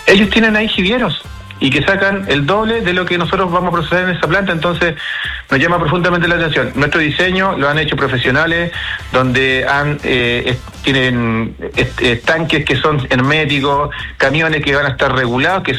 ellos tienen ahí jivieros y que sacan el doble de lo que nosotros vamos a procesar en esa planta. Entonces nos llama profundamente la atención. Nuestro diseño lo han hecho profesionales, donde tienen tanques que son herméticos, camiones que van a estar regulados, que son